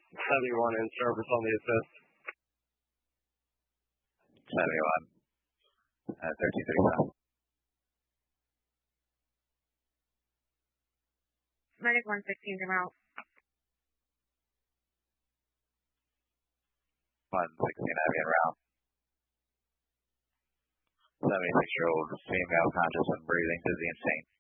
71 in service on the assist. 71. 1335. Medic 116 to route. 116 heavy en route. 76-year-old female, conscious and breathing, dizzy and faint.